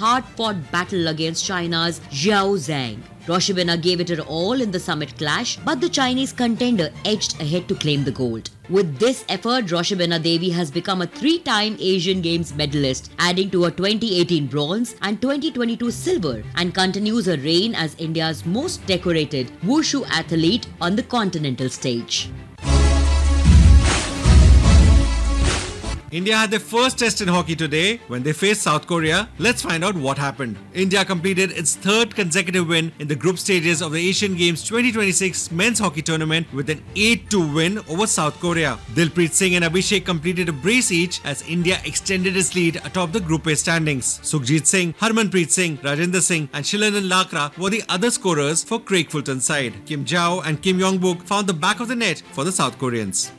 hard-fought battle against China's Zhao Zhang. Roshibina gave it her all in the summit clash, but the Chinese contender edged ahead to claim the gold. With this effort, Roshibina Devi has become a 3-time Asian Games medalist, adding to her 2018 bronze and 2022 silver, and continues her reign as India's most decorated wushu athlete on the continental stage. India had their first test in hockey today when they faced South Korea. Let's find out what happened. India completed its third consecutive win in the group stages of the Asian Games 2026 men's hockey tournament with an 8-2 win over South Korea. Dilpreet Singh and Abhishek completed a brace each as India extended its lead atop the Group A standings. Sukhjit Singh, Harmanpreet Singh, Rajendra Singh and Shilanan Lakra were the other scorers for Craig Fulton's side. Kim Jao and Kim Yong-buk found the back of the net for the South Koreans.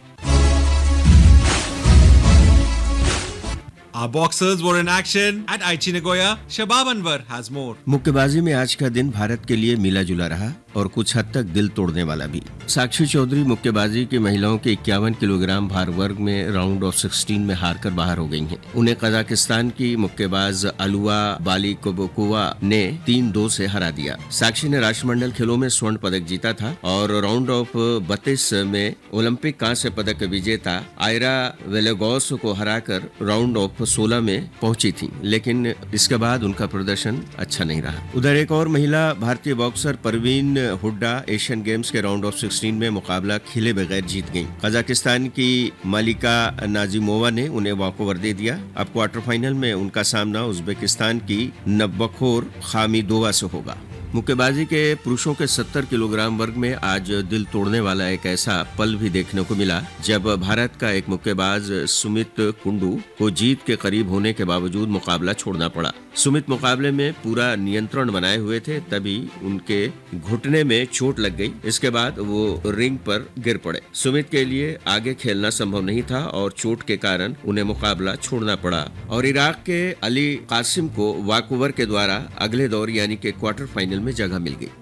Our boxers were in action at Aichi Nagoya. Shabab Anwar has more. मुक्केबाजी में आज का दिन भारत के लिए मिला जुला रहा और कुछ हद तक दिल तोड़ने वाला भी। साक्षी चौधरी मुक्केबाजी की महिलाओं के 51 किलोग्राम भार वर्ग में राउंड ऑफ 16 में हारकर बाहर हो गई हैं। उन्हें कजाकिस्तान की मुक्केबाज अलुआ बालिकोबोकोवा ने 3-2 से हरा दिया। साक्षी ने राष्ट्रमंडल खेलों में स्वर्ण पदक जीता था और राउंड ऑफ 32 में ओलंपिक कांस्य पदक विजेता आयरा वेलेगोस को हराकर राउंड ऑफ 16 में पहुंची थी, लेकिन इसके बाद उनका प्रदर्शन अच्छा नहीं रहा। उधर एक और महिला भारतीय boxer Parveen Hooda Asian games के राउंड ऑफ 16 में मुकाबला खेले बगैर जीत गईं। कजाकिस्तान की मालिका नाजिमोवा ने उन्हें वॉकओवर दे दिया। अब क्वार्टर फाइनल में उनका सामना उज्बेकिस्तान की नब्बखोर खामिदोवा से होगा। मुक्केबाजी के पुरुषों के 70 किलोग्राम वर्ग में आज दिल तोड़ने वाला एक ऐसा पल भी देखने को मिला जब भारत का एक मुक्केबाज सुमित कुंडू को जीत के करीब होने के बावजूद मुकाबला छोड़ना पड़ा। सुमित मुकाबले में पूरा नियंत्रण बनाए हुए थे, तभी उनके घुटने में चोट लग गई। इसके बाद वो रिंग पर गिर पड़े। सुमित के लिए आगे खेलना संभव नहीं था और चोट के कारण उन्हें मुकाबला छोड़ना पड़ा और इराक के अली कासिम को वॉकओवर के द्वारा अगले दौर यानी कि क्वार्टर फाइनल में जगह मिल गई।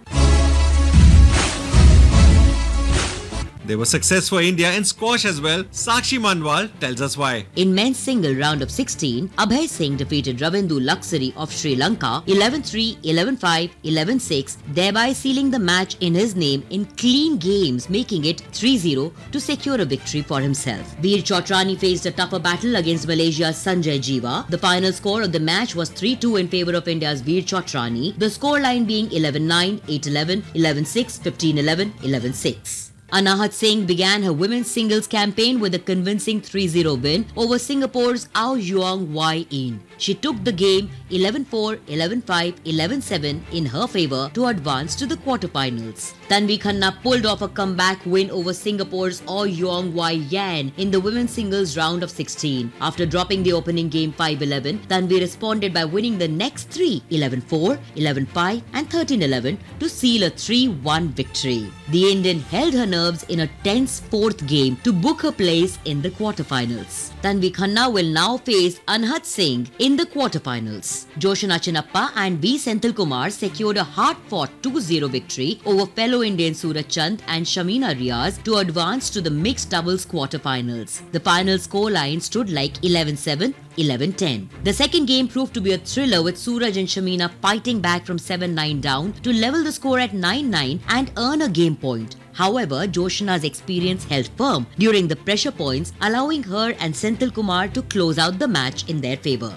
There was success for India in squash as well. Sakshi Manwal tells us why. In men's single round of 16, Abhay Singh defeated Ravindu Laksari of Sri Lanka 11-3, 11-5, 11-6, thereby sealing the match in his name in clean games, making it 3-0 to secure a victory for himself. Veer Chotrani faced a tougher battle against Malaysia's Sanjay Jiwa. The final score of the match was 3-2 in favour of India's Veer Chotrani, the scoreline being 11-9, 8-11, 11-6, 15-11, 11-6. Anahat Singh began her women's singles campaign with a convincing 3-0 win over Singapore's Ao Yuang Wai In. She took the game 11-4, 11-5, 11-7 in her favour to advance to the quarterfinals. Tanvi Khanna pulled off a comeback win over Singapore's Ao Yuang Wai Yan in the women's singles round of 16. After dropping the opening game 5-11, Tanvi responded by winning the next three 11-4, 11-5 and 13-11 to seal a 3-1 victory. The Indian held her nerves in a tense fourth game to book her place in the quarterfinals. Tanvi Khanna will now face Anhat Singh in the quarterfinals. Joshna Chinappa and V. Senthil Kumar secured a hard-fought 2-0 victory over fellow Indian Suraj Chand and Shamina Riaz to advance to the mixed doubles quarterfinals. The final scoreline stood like 11-7, 11-10. The second game proved to be a thriller with Suraj and Shamina fighting back from 7-9 down to level the score at 9-9 and earn a game point. However, Joshna's experience held firm during the pressure points, allowing her and Senthil Kumar to close out the match in their favour.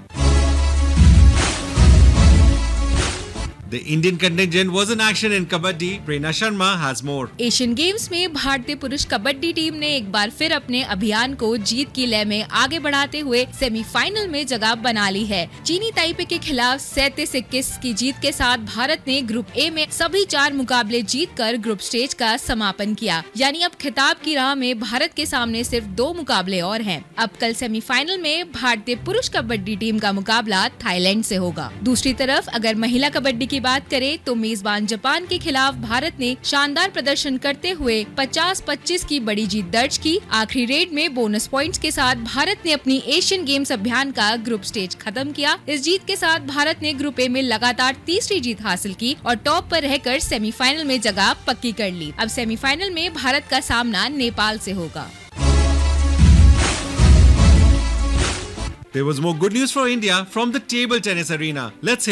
The Indian contingent was in action in Kabaddi. Prerna Sharma has more. Asian games में भारतीय पुरुष kabaddi team ने एक बार फिर अपने अभियान को जीत की लय में आगे बढ़ाते हुए सेमीफाइनल में जगह बना ली है। चीनी ताइपे के खिलाफ 37-21 की जीत के साथ भारत ने ग्रुप ए में सभी 4 मुकाबले जीतकर ग्रुप स्टेज का समापन किया। यानी अब खिताब की राह में भारत के सामने सिर्फ 2 मुकाबले और हैं। अब कल सेमीफाइनल में भारतीय पुरुष कबड्डी टीम का मुकाबला थाईलैंड से होगा। दूसरी तरफ अगर महिला कबड्डी की बात करें तो मेजबान जापान के खिलाफ भारत ने शानदार प्रदर्शन करते हुए 50-25 की बड़ी जीत दर्ज की। आखिरी रेड में बोनस पॉइंट्स के साथ भारत ने अपनी एशियन गेम्स अभियान का ग्रुप स्टेज खत्म किया। इस जीत के साथ भारत ने ग्रुप ए में लगातार तीसरी जीत हासिल की और टॉप पर रहकर सेमीफाइनल में जगह पक्की कर ली। अब सेमीफाइनल में भारत का सामना नेपाल से होगा। There was more good news for India from the table tennis arena. Let's